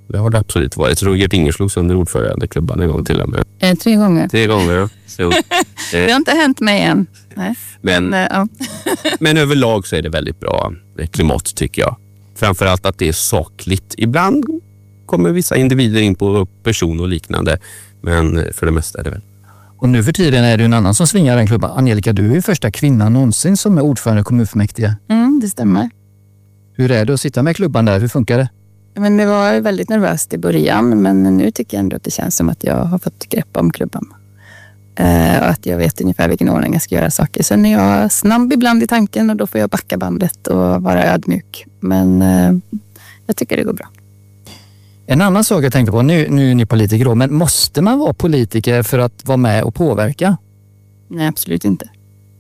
det har det absolut varit. Roger Binger slog sönder ordförandeklubban en gång till och med. 3 gånger. 3 gånger, ja. Så, det har inte hänt mig än. Nej. Men överlag så är det väldigt bra klimat, tycker jag. Framförallt att det är sakligt. Ibland kommer vissa individer in på person och liknande. Men för det mesta är det väl. Och nu för tiden är det en annan som svingar den klubban. Angelica, du är ju första kvinnan någonsin som är ordförande i kommunfullmäktige. Det stämmer. Hur är det att sitta med klubban där? Hur funkar det? Men det var väldigt nervöst i början, men nu tycker jag ändå att det känns som att jag har fått grepp om klubban. Och att jag vet ungefär vilken ordning jag ska göra saker. Sen är jag snabb ibland i tanken och då får jag backa bandet och vara ödmjuk. Men jag tycker det går bra. En annan sak jag tänkte på, nu är ni politiker då, men måste man vara politiker för att vara med och påverka? Nej, absolut inte.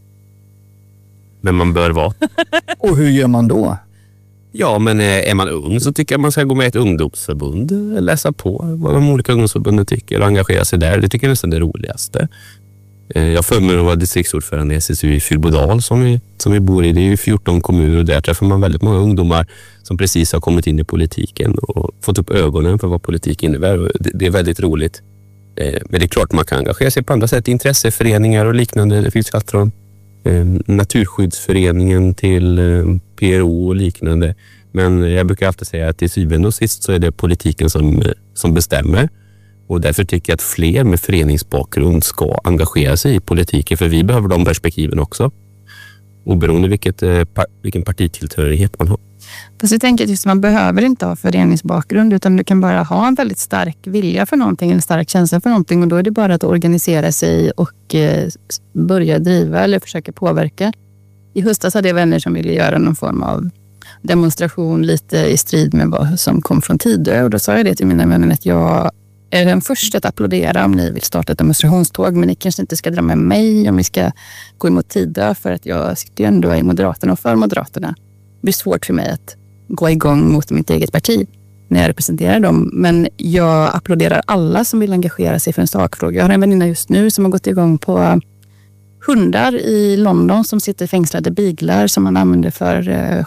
Men man bör vara. Och hur gör man då? Ja, men är man ung så tycker jag man ska gå med i ett ungdomsförbund, läsa på vad de olika ungdomsförbunden tycker och engagera sig där. Det tycker jag nästan är det roligaste. Jag förmår att vara distriktsordförande i SSU i Fyrbodal som vi bor i. Det är ju 14 kommuner och där träffar man väldigt många ungdomar som precis har kommit in i politiken och fått upp ögonen för vad politik innebär. Och det är väldigt roligt. Men det är klart man kan engagera sig på andra sätt, intresseföreningar och liknande. Det finns allt från Naturskyddsföreningen till PRO och liknande. Men jag brukar alltid säga att till syvende och sist så är det politiken som bestämmer. Och därför tycker jag att fler med föreningsbakgrund ska engagera sig i politiken. För vi behöver de perspektiven också. Oberoende vilken partitillhörighet man har. Fast jag tänker att man behöver inte ha föreningsbakgrund utan du kan bara ha en väldigt stark vilja för någonting, en stark känsla för någonting och då är det bara att organisera sig och börja driva eller försöka påverka. I höstas hade jag vänner som ville göra någon form av demonstration lite i strid med vad som kom från Tidö och då sa jag det till mina vänner att jag är den första att applådera om ni vill starta ett demonstrationståg men ni kanske inte ska dra med mig om vi ska gå emot Tidö för att jag sitter ju ändå i Moderaterna och för Moderaterna. Det blir svårt för mig att gå igång mot mitt eget parti när jag representerar dem. Men jag applåderar alla som vill engagera sig för en sakfråga. Jag har en väninna just nu som har gått igång på hundar i London som sitter fängslade biglar som man använder för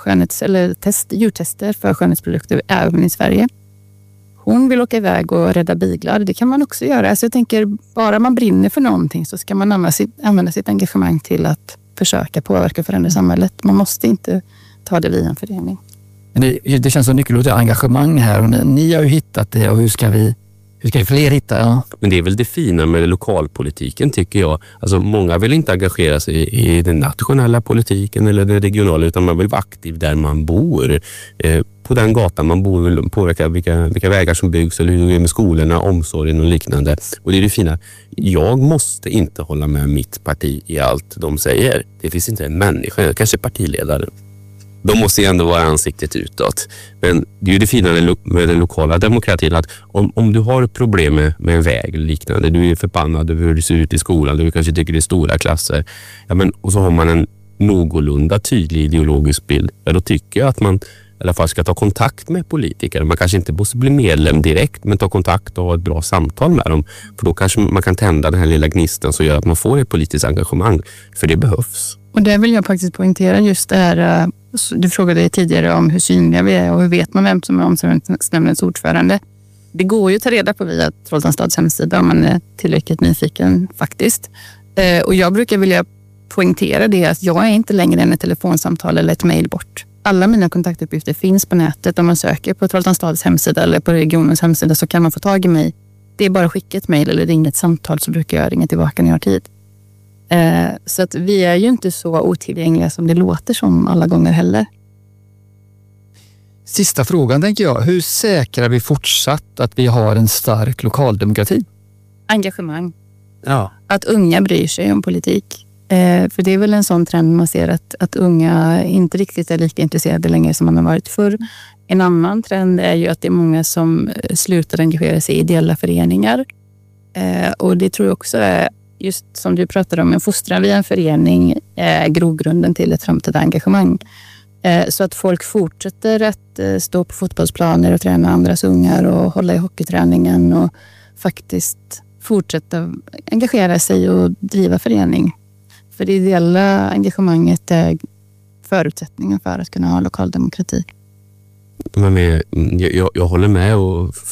djurtester för skönhetsprodukter även i Sverige. Hon vill åka iväg och rädda biglar. Det kan man också göra. Så jag tänker, bara man brinner för någonting så ska man använda sitt engagemang till att försöka påverka och förändra samhället. Man måste inte ta det via en förening. Det känns som nyckelordet är engagemang här. Och ni har ju hittat det och hur ska vi fler hitta? Ja. Men det är väl det fina med lokalpolitiken tycker jag. Alltså många vill inte engagera sig i den nationella politiken eller den regionala utan man vill vara aktiv där man bor. På den gatan man bor vill påverka vilka vägar som byggs eller hur det är med skolorna, omsorgen och liknande. Och det är det fina. Jag måste inte hålla med mitt parti i allt de säger. Det finns inte en människa, kanske partiledare. De måste ju ändå vara ansiktet utåt. Men det är ju det fina med den lokala demokratin att om du har ett problem med en väg eller liknande, du är förbannad över hur det ser ut i skolan, du kanske tycker det är stora klasser, och så har man en någorlunda tydlig ideologisk bild, då tycker jag att man i alla fall ska ta kontakt med politiker. Man kanske inte måste bli medlem direkt, men ta kontakt och ha ett bra samtal med dem. För då kanske man kan tända den här lilla gnisten som gör att man får ett politiskt engagemang. För det behövs. Och det vill jag faktiskt poängtera just det här. Du frågade tidigare om hur synliga vi är och hur vet man vem som är omsorgsnämndens ordförande. Det går ju att ta reda på via Trollhättans stads hemsida om man är tillräckligt nyfiken faktiskt. Och jag brukar vilja poängtera det att jag är inte längre än ett telefonsamtal eller ett mejl bort. Alla mina kontaktuppgifter finns på nätet. Om man söker på Trollhättans stads hemsida eller på regionens hemsida så kan man få tag i mig. Det är bara att skicka ett mejl eller ringa ett samtal så brukar jag ringa tillbaka när jag har tid. Så att vi är ju inte så otillgängliga som det låter som alla gånger heller. Sista frågan tänker jag. Hur säkrar vi fortsatt att vi har en stark lokaldemokrati? Engagemang. Ja. Att unga bryr sig om politik. För det är väl en sån trend man ser att unga inte riktigt är lika intresserade längre som man har varit förr. En annan trend är ju att det är många som slutar engagera sig i ideella föreningar. Och det tror jag också är, just som du pratade om, en fostran via en förening är grogrunden till ett framtida engagemang. Så att folk fortsätter att stå på fotbollsplaner och träna andras ungar och hålla i hockeyträningen och faktiskt fortsätta engagera sig och driva förening. För det ideella engagemanget är förutsättningen för att kunna ha lokal demokrati. Jag håller med och